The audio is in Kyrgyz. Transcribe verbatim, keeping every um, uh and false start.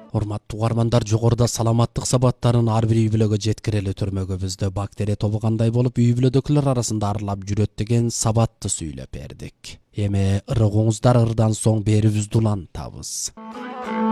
Урматтуу угармандар, жогоруда саламаттык сабаттарын ар бир үй бүлөгө жеткирели төрмөгүбүздө бактерия тобу кандай болуп үй бүлөдөгүлөр арасында арылап жүрөт деген сабатты сүйлөп бердик. Эми ырыгыңыздар, ырдан соң берибизди улантабыз.